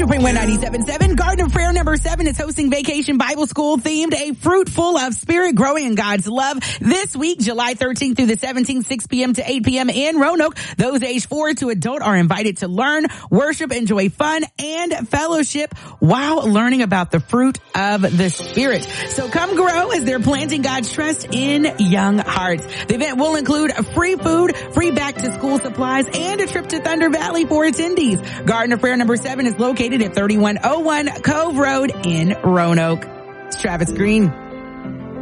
100.1 97.7. Garden of Prayer number 7 is hosting Vacation Bible School themed A Fruit Full of Spirit, Growing in God's Love. This week, July 13th through the 17th, 6 p.m. to 8 p.m. in Roanoke. Those aged 4 to adult are invited to learn, worship, enjoy fun, and fellowship while learning about the fruit of the Spirit. So come grow as they're planting God's trust in young hearts. The event will include free food, free back-to-school supplies, and a trip to Thunder Valley for attendees. Garden of Prayer number 7 is located at 3101 Cove Road in Roanoke. It's Travis Green.